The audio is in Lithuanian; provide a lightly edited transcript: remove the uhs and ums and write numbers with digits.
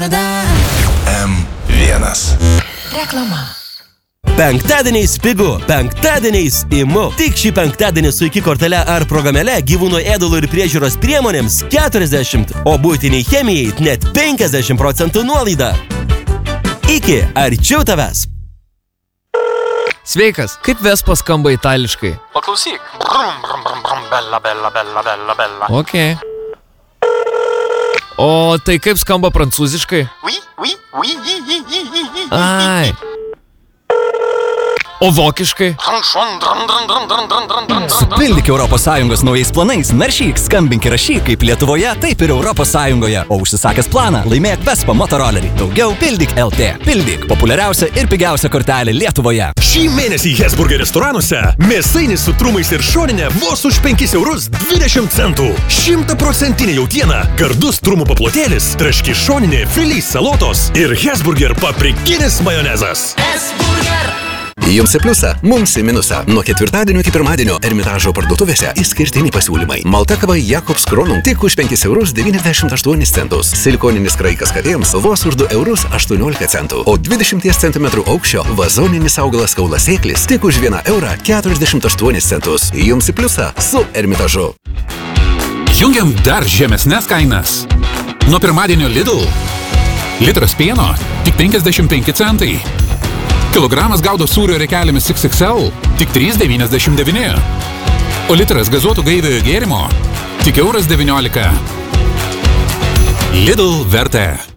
M1. Reklama. Penktadieniais pigu, penktadieniais imu. Tik šį penktadienį su iki kortele ar programėle gyvūnų ėdalų ir priežiūros priemonėms 40, o buitiniai chemijai net 50% nuolaida. Iki, arčiau tavęs. Sveikas, kaip Vespa skamba itališkai? Paklausyk. Brum, brum, brum, brum, bella, bella, bella, bella, bella. Ok. O tai kaip skamba prancūziškai? Oui, oui, oui, oui, oui, oui, oui, oui. Ai. O vokiškai? Pildyk ES naujais planais, naršyk, skambink ir rašyk kaip Lietuvoje, taip ir ES. O užsisakęs planą, laimėk Vespa motorolerį. Daugiau pildyk LT. Pildyk populiariausia ir pigiausia kortelė Lietuvoje. Šį mėnesį Hesburger restoranuose mėsainis su trumais ir šoninė vos už 5,20 €. 100% jautiena, gardus trumų paplotėlis, traški šoninė, filys salotos ir Hesburger paprikinis majonezas. Jums į pliusą, mums į minusą. Nuo ketvirtadienio iki pirmadienio Ermitažo parduotuvėse išskirtiniai pasiūlymai. Malta kava Jakobs Kronum tik už 5,98 €. Silikoninis kraikas katėms vos už 2,18 €. O 20 cm aukščio vazoninis augalas kaulasėklis tik už 1,48 €. Jums į pliusą su Ermitažu. Jungiam dar žemesnes kainas. Nuo pirmadienio Lidl. Litras pieno tik 55 centai. Kilogramas gaudo sūrio rekelėmis XXL tik 3,99 €. O litras gazuotų gaiviojo gėrimo tik 1,19 €. Lidl vertė.